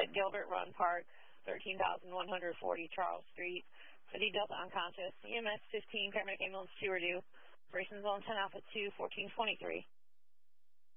at Gilbert Run Park, 13,140 Charles Street. City Delta unconscious. EMS 15, paramedic ambulance 2 are due. Operations on 10 Alpha 2, 1423.